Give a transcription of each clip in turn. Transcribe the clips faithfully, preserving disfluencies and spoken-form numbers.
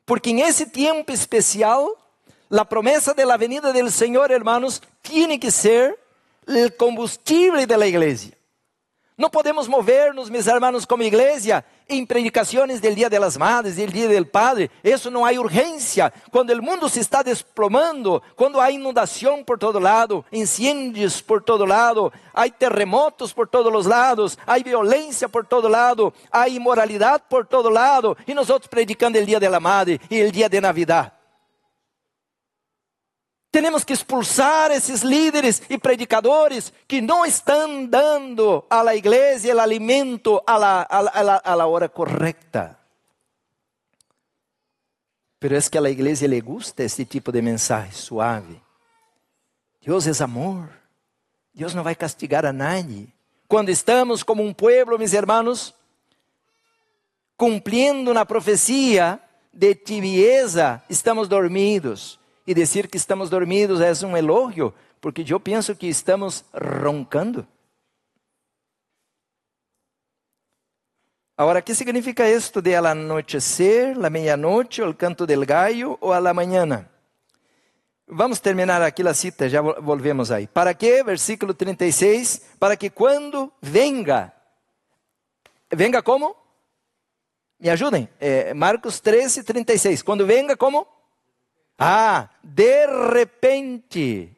Porque en ese tiempo especial, la promesa de la venida del Señor, hermanos, tiene que ser el combustible de la iglesia. No podemos movernos, mis hermanos, como iglesia, en predicaciones del Día de las Madres, del Día del Padre. Eso no hay urgencia. Cuando el mundo se está desplomando, cuando hay inundación por todo lado, incendios por todo lado, hay terremotos por todos los lados, hay violencia por todo lado, hay inmoralidad por todo lado, y nosotros predicando el Día de la Madre y el Día de Navidad. Tenemos que expulsar esses líderes e predicadores que não estão dando a la igreja o alimento a la, a, la, a, la, a la hora correcta. Pero es que a la igreja le gusta este tipo de mensaje suave. Deus é amor. Deus não vai castigar a nadie. Quando estamos como um pueblo, mis hermanos, cumprindo na profecia de tibieza, estamos dormidos. E dizer que estamos dormidos é um elogio, porque eu penso que estamos roncando. Agora, o que significa isto de al anochecer, la meia-noite, o canto del gallo ou a la mañana? Vamos terminar aqui a cita, já volvemos aí. Para que, versículo trinta e seis, para que quando venga, venga como? Me ajudem, é, Marcos treze, trinta e seis, quando venga como? Ah, de repente.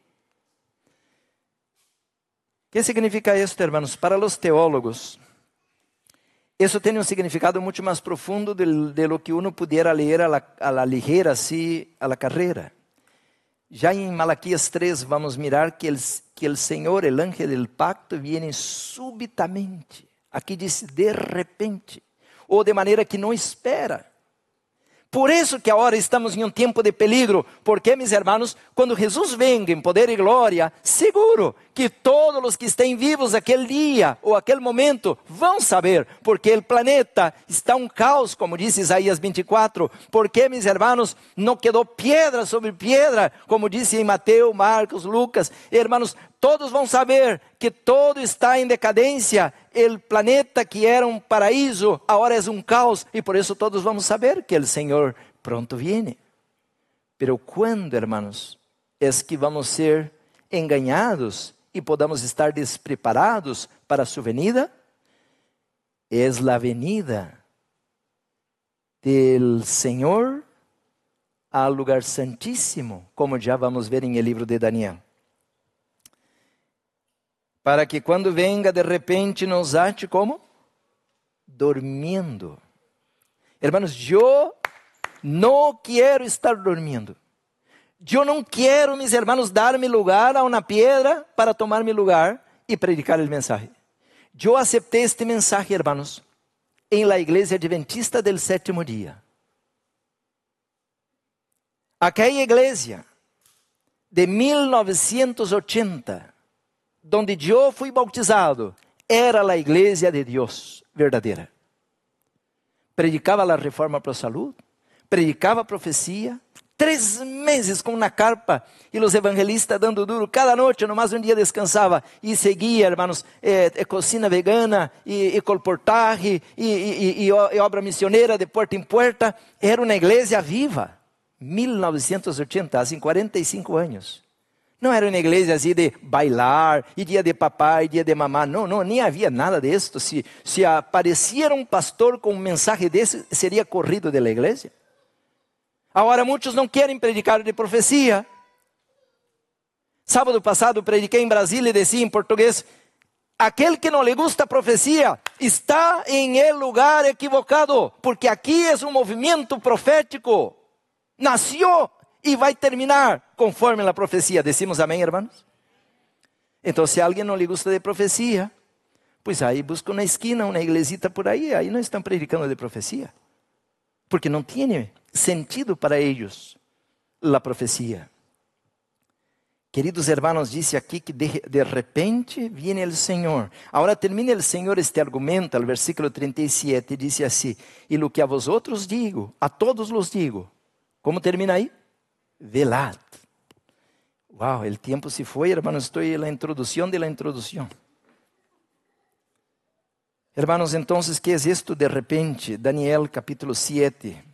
O que significa isto, hermanos? Para os teólogos, isso tem um significado muito mais profundo de, de lo que uno pudiera ler a la, a la ligera, assim, a la carreira. Já em Malaquias três, vamos mirar que, el, que el Senhor, el ángel del pacto, viene súbitamente. Aqui diz de repente, ou de maneira que não espera. Por isso que agora estamos em um tempo de peligro, porque, mis hermanos, quando Jesus venga em poder e glória, seguro que todos os que estão vivos aquele dia ou aquele momento vão saber, porque o planeta está um caos, como diz Isaías vinte e quatro, porque, mis hermanos, não quedou pedra sobre pedra, como disse em Mateus, Marcos, Lucas. Hermanos, todos vão saber que todo está em decadência. O planeta que era um paraíso, agora é um caos. E por isso todos vamos saber que o Senhor pronto viene. Pero quando, hermanos, é que vamos ser enganados e podamos estar despreparados para a sua venida? É a venida do Senhor ao lugar santíssimo, como já vamos ver em el livro de Daniel. Para que quando venga de repente nos ache como? Dormindo. Hermanos, eu não quero estar dormindo. Eu não quero, mis hermanos, dar-me lugar a uma pedra para tomar meu lugar e predicar o mensaje. Eu aceptei este mensaje, hermanos, em la igreja adventista del sétimo dia. Aquela igreja de mil novecentos e ochenta, donde eu fui bautizado, era a igreja de Deus verdadeira. Predicava a reforma para a saúde, predicava a profecia, três meses com uma carpa, e os evangelistas dando duro, cada noite, nomás um dia descansava, e seguia, hermanos, eh, eh, cocina vegana, e, e colportaje, e, e, e, e obra missioneira de porta em porta. Era uma igreja viva, mil novecentos e ochenta, há quarenta e cinco anos. Não era uma igreja assim de bailar, e dia de papai, dia de mamá. Não, não, nem havia nada disso. Se, se aparecia um pastor com um mensagem desse, seria corrido da igreja. Agora, muitos não querem predicar de profecia. Sábado passado, prediquei em Brasília e disse em português: aquele que não lhe gusta a profecia está em el lugar equivocado, porque aqui é um movimento profético. Nasceu e vai terminar conforme a profecia. Decimos amém, irmãos? Então, se alguém não lhe gusta de profecia, pois aí busca uma esquina, uma iglesita por aí, aí não estão predicando de profecia, porque não tem sentido para eles a profecia. Queridos hermanos, disse aqui que de, de repente viene o Senhor. Agora termina o Senhor este argumento, al versículo trinta e sete, dice assim: e lo que a vosotros digo, a todos los digo. Como termina aí? Velad. Wow, el tiempo se foi, hermanos, estou en la introducción de la introducción. Hermanos, entonces, ¿qué es esto de repente? Daniel capítulo siete.